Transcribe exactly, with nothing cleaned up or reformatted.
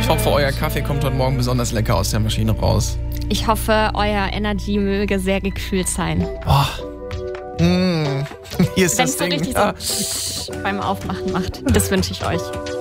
Ich hoffe, euer Kaffee kommt heute Morgen besonders lecker aus der Maschine raus. Ich hoffe, euer Energy möge sehr gekühlt sein. Boah. Mmh. Hier ist Wenn das es so Ding. richtig Ja. so beim Aufmachen macht. Das wünsche ich euch.